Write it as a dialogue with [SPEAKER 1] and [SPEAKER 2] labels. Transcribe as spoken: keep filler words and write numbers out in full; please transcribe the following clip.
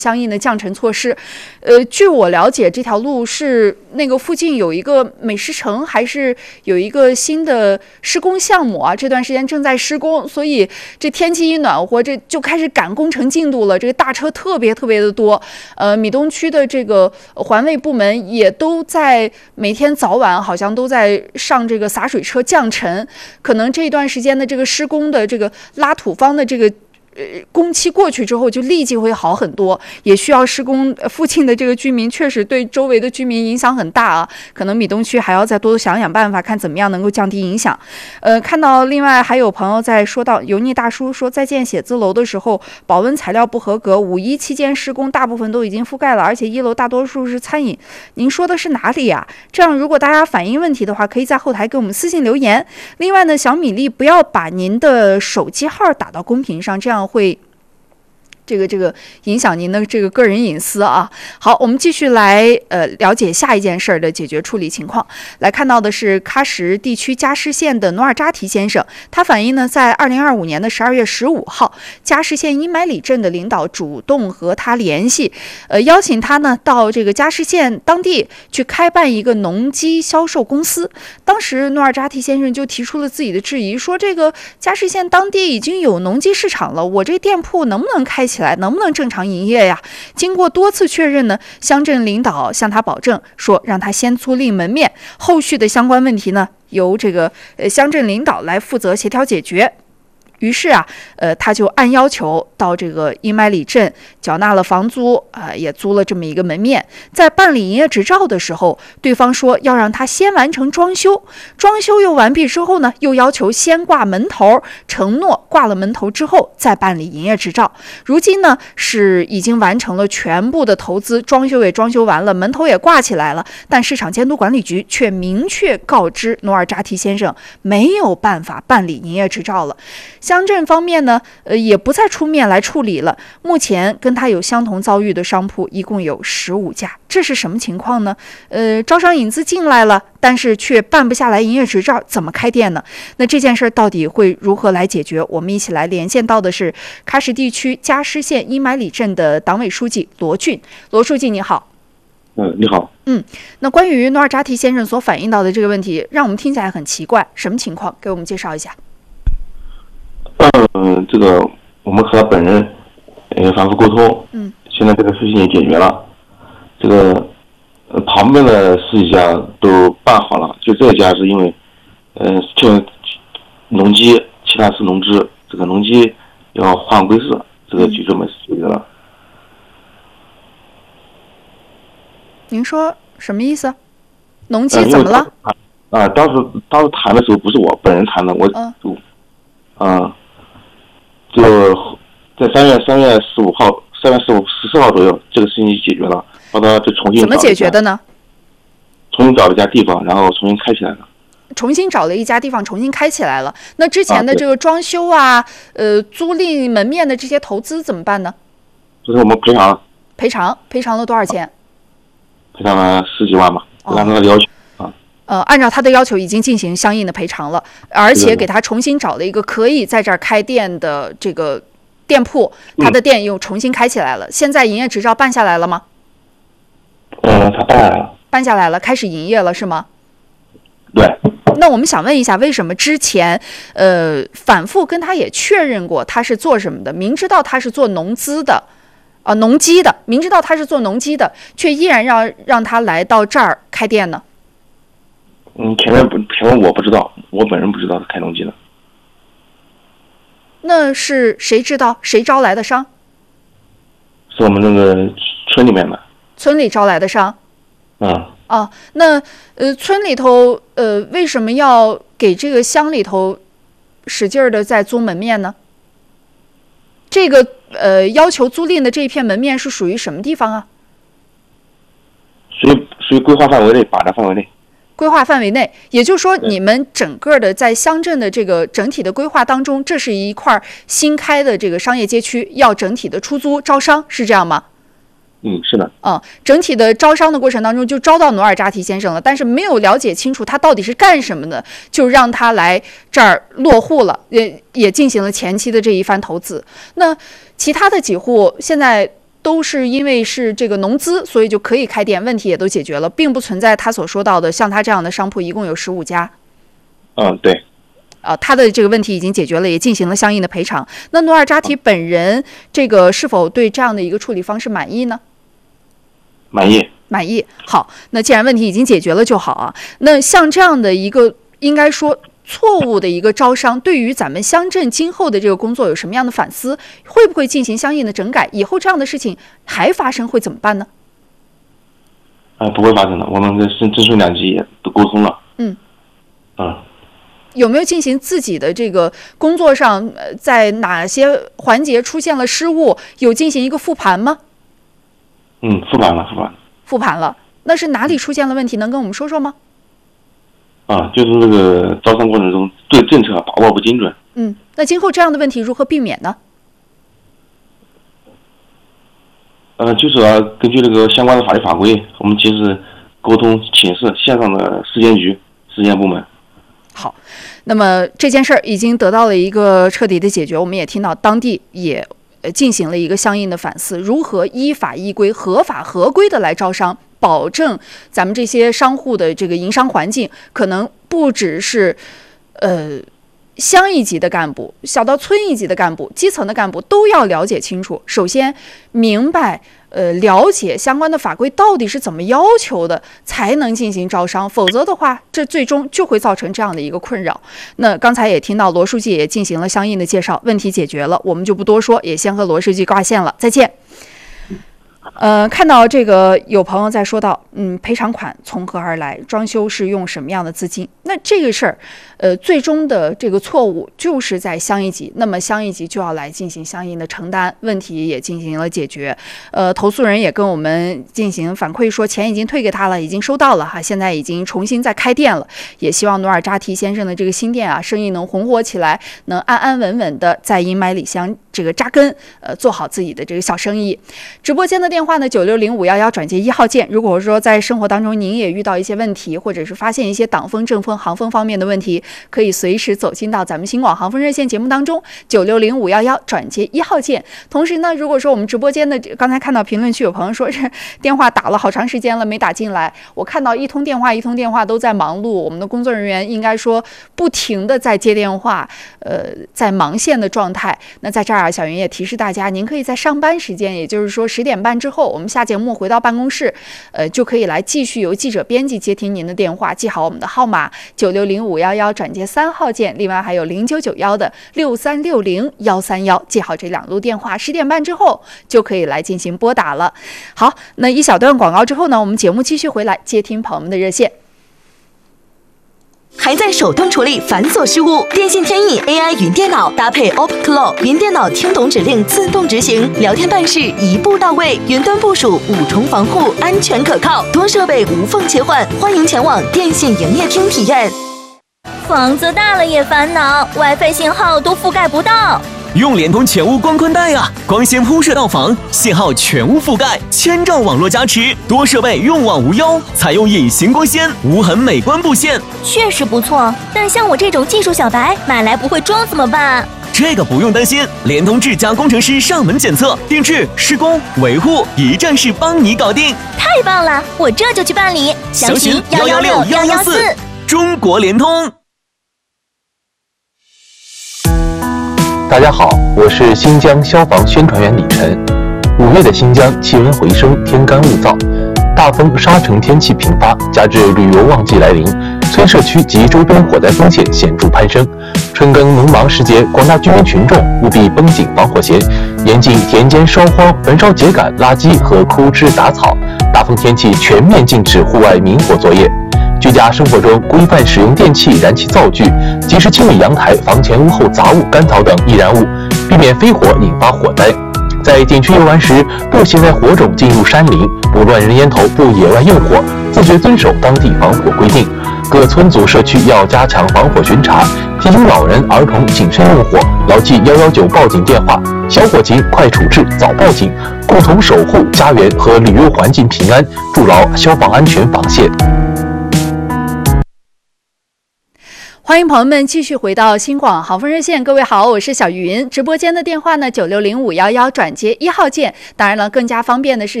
[SPEAKER 1] 相应的降尘措施。呃，据我了解，这条路是那个附近有一个美食城，还是有一个新的施工项目啊？这段时间正在施工，所以这天气一暖和，这就开始赶工程进度了。这个大车特别特别的多。呃，米东区的这个环卫部门也都在每天早晚好像都在上这个洒水车降尘。可能这段时间的这个施工的这个拉土方的这个。呃，工期过去之后就立即会好很多，也需要施工附近的这个居民确实对周围的居民影响很大啊，可能米东区还要再多想想办法，看怎么样能够降低影响。呃，看到另外还有朋友在说到油腻大叔说，在建写字楼的时候保温材料不合格，五一期间施工大部分都已经覆盖了，而且一楼大多数是餐饮，您说的是哪里啊？这样如果大家反映问题的话，可以在后台给我们私信留言。另外呢，小米粒不要把您的手机号打到公屏上，这样会这个这个影响您的这个个人隐私啊。好，我们继续来呃了解下一件事儿的解决处理情况。来看到的是喀什地区加什县的努尔扎提先生，他反映呢，在二零二五年的十二月十五号，加什县伊买里镇的领导主动和他联系，呃，邀请他呢到这个加什县当地去开办一个农机销售公司。当时努尔扎提先生就提出了自己的质疑，说这个加什县当地已经有农机市场了，我这店铺能不能开起来，能不能正常营业呀？经过多次确认呢，乡镇领导向他保证说，让他先租赁门面，后续的相关问题呢，由这个呃乡镇领导来负责协调解决。于是啊，呃，他就按要求到这个伊买里镇缴纳了房租，啊、呃，也租了这么一个门面。在办理营业执照的时候，对方说要让他先完成装修，装修又完毕之后呢，又要求先挂门头，承诺挂了门头之后再办理营业执照。如今呢，是已经完成了全部的投资，装修也装修完了，门头也挂起来了，但市场监督管理局却明确告知努尔扎提先生没有办法办理营业执照了。乡镇方面呢，呃，也不再出面来处理了。目前跟他有相同遭遇的商铺一共有十五家，这是什么情况呢？呃，招商引资进来了，但是却办不下来营业执照，怎么开店呢？那这件事到底会如何来解决？我们一起来连线到的是喀什地区加什县伊买里镇的党委书记罗俊。罗书记你好。
[SPEAKER 2] 嗯，你好。
[SPEAKER 1] 嗯，那关于努尔扎提先生所反映到的这个问题，让我们听起来很奇怪，什么情况？给我们介绍一下。
[SPEAKER 2] 嗯，这个我们和他本人呃反复沟通，嗯，现在这个事情也解决了，这个呃旁边的十几家都办好了，就这一家是因为，呃，就农机，其他是农资，这个农机要换归市，这个就这么解决了。
[SPEAKER 1] 您说什么意思？农机怎么了？
[SPEAKER 2] 啊、呃，当时当时谈的时候不是我本人谈的，我
[SPEAKER 1] 嗯，
[SPEAKER 2] 啊、呃。就在三月三月十五号、三月十五十四号左右，这个事情就解决了。帮他就重新
[SPEAKER 1] 怎么解决的呢？
[SPEAKER 2] 重新找了一家地方，然后重新开起来了。
[SPEAKER 1] 重新找了一家地方，重新开起来了。那之前的这个装修啊，啊呃，租赁门面的这些投资怎么办呢？
[SPEAKER 2] 就是我们赔偿了。
[SPEAKER 1] 赔偿赔偿了多少钱？
[SPEAKER 2] 赔偿了十几万吧，按照他的要求。
[SPEAKER 1] 呃，按照他的要求已经进行相应的赔偿了，而且给他重新找了一个可以在这儿开店的这个店铺，他的店又重新开起来了。嗯、现在营业执照办下来了吗？
[SPEAKER 2] 呃，他办下来了。
[SPEAKER 1] 办下来了，开始营业了是吗？
[SPEAKER 2] 对。
[SPEAKER 1] 那我们想问一下，为什么之前呃反复跟他也确认过他是做什么的，明知道他是做农资的，啊、呃、农机的，明知道他是做农机的，却依然让让他来到这儿开店呢？
[SPEAKER 2] 嗯，前面不，前面我不知道，我本人不知道是开农机的。
[SPEAKER 1] 那是谁知道？谁招来的商？
[SPEAKER 2] 是我们那个村里面的。
[SPEAKER 1] 村里招来的商。
[SPEAKER 2] 嗯。
[SPEAKER 1] 啊，那呃，村里头呃，为什么要给这个乡里头使劲儿的在租门面呢？这个呃，要求租赁的这一片门面是属于什么地方啊？
[SPEAKER 2] 属于属于规划范围内，把的范围内。
[SPEAKER 1] 规划范围内，也就是说，你们整个的在乡镇的这个整体的规划当中，这是一块新开的这个商业街区，要整体的出租招商，是这样吗？
[SPEAKER 2] 嗯，是的。
[SPEAKER 1] 嗯，整体的招商的过程当中，就招到努尔扎提先生了，但是没有了解清楚他到底是干什么的，就让他来这儿落户了，也也进行了前期的这一番投资。那其他的几户现在都是因为是这个农资，所以就可以开店，问题也都解决了，并不存在他所说到的像他这样的商铺一共有十五家。
[SPEAKER 2] 嗯，对。
[SPEAKER 1] 啊，他的这个问题已经解决了，也进行了相应的赔偿。那努尔扎提本人这个是否对这样的一个处理方式满意呢？
[SPEAKER 2] 满意。
[SPEAKER 1] 满意。好，那既然问题已经解决了就好啊。那像这样的一个应该说错误的一个招商，对于咱们乡镇今后的这个工作有什么样的反思？会不会进行相应的整改？以后这样的事情还发生会怎么办呢？
[SPEAKER 2] 啊、呃，不会发生的。我们跟镇镇村两级也都沟通了。
[SPEAKER 1] 嗯。
[SPEAKER 2] 嗯。
[SPEAKER 1] 有没有进行自己的这个工作上，呃，在哪些环节出现了失误，有进行一个复盘吗？
[SPEAKER 2] 嗯，复盘了，复盘。
[SPEAKER 1] 复盘了，那是哪里出现了问题？能跟我们说说吗？
[SPEAKER 2] 啊，就是这个招商过程中对政策把握不精准。
[SPEAKER 1] 嗯，那今后这样的问题如何避免呢？
[SPEAKER 2] 呃，就是要根据这个相关的法律法规，我们及时沟通请示线上的市监局、市监部门。
[SPEAKER 1] 好，那么这件事儿已经得到了一个彻底的解决，我们也听到当地也呃进行了一个相应的反思，如何依法依规、合法合规的来招商，保证咱们这些商户的这个营商环境，可能不只是呃乡一级的干部，小到村一级的干部，基层的干部都要了解清楚。首先明白。呃，了解相关的法规到底是怎么要求的，才能进行招商，否则的话，这最终就会造成这样的一个困扰。那刚才也听到罗书记也进行了相应的介绍，问题解决了，我们就不多说，也先和罗书记挂线了，再见。呃，看到这个有朋友在说到，嗯，赔偿款从何而来？装修是用什么样的资金？那这个事儿，呃，最终的这个错误就是在乡一级，那么乡一级就要来进行相应的承担，问题也进行了解决。呃，投诉人也跟我们进行反馈说，钱已经退给他了，已经收到了哈，现在已经重新再开店了，也希望努尔扎提先生的这个新店啊，生意能红火起来，能安安稳稳的在阴霾里乡这个扎根，呃，做好自己的这个小生意。直播间的电话呢，九六零五幺幺转接一号键。如果说在生活当中您也遇到一些问题，或者是发现一些挡风、正风、航风方面的问题，可以随时走进到咱们新广航风热线节目当中，九六零五幺幺转接一号键。同时呢，如果说我们直播间的刚才看到评论区有朋友说是电话打了好长时间了没打进来，我看到一通电话一通电话都在忙碌，我们的工作人员应该说不停的在接电话，呃，在忙线的状态。那在这儿，小云也提示大家，您可以在上班时间，也就是说十点半之后，我们下节目回到办公室，呃，就可以来继续由记者编辑接听您的电话，记好我们的号码九六零五幺幺转接三号键，另外还有零九九幺的六三六零幺三幺，记好这两路电话，十点半之后就可以来进行拨打了。好，那一小段广告之后呢，我们节目继续回来接听朋友们的热线。
[SPEAKER 3] 还在手动处理繁琐事务？电信天翼 A I 云电脑搭配 O P C L O 云电脑，听懂指令自动执行，聊天办事一步到位，云端部署五重防护，安全可靠，多设备无缝切换。欢迎前往电信营业厅体验。
[SPEAKER 4] 房子大了也烦恼 ，WiFi 信号都覆盖不到。
[SPEAKER 5] 用联通全屋光宽带啊，光纤铺设到房，信号全屋覆盖，千兆网络加持，多设备用网无忧，采用隐形光纤，无痕美观布线，
[SPEAKER 4] 确实不错。但像我这种技术小白，买来不会装怎么办？
[SPEAKER 5] 这个不用担心，联通智家工程师上门检测、定制、施工、维护，一站式帮你搞定。
[SPEAKER 4] 太棒了，我这就去办理。
[SPEAKER 5] 详询幺幺六幺幺四，中国联通。
[SPEAKER 6] 大家好，我是新疆消防宣传员李晨。五月的新疆气温回升，天干物燥，大风沙尘天气频发，加之旅游旺季来临，村社区及周边火灾风险显著攀升。春耕农忙时节，广大居民群众务必绷紧防火弦，严禁田间烧荒、焚烧秸秆、垃圾和枯枝杂草。大风天气全面禁止户外明火作业。居家生活中规范使用电器、燃气灶具，及时清理阳台、房前屋后杂物、干草等易燃物，避免飞火引发火灾。在景区游玩时，不携带火种进入山林，不乱扔烟头，不野外用火，自觉遵守当地防火规定。各村组社区要加强防火巡查，提醒老人、儿童谨慎用火，牢记幺幺九报警电话，小火情快处置，早报警，共同守护家园和旅游环境平安，筑牢消防安全防线。
[SPEAKER 1] 欢迎朋友们继续回到新广航风热线，各位好，我是小云，直播间的电话呢九六零五幺幺转接一号键。当然了，更加方便的是